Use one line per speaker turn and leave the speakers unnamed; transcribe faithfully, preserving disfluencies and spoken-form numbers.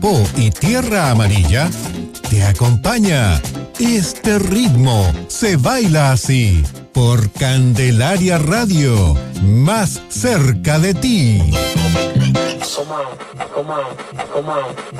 Po y Tierra Amarilla te acompaña. Este ritmo se baila así por Candelaria Radio, más cerca de ti.
Come on, come on, come on.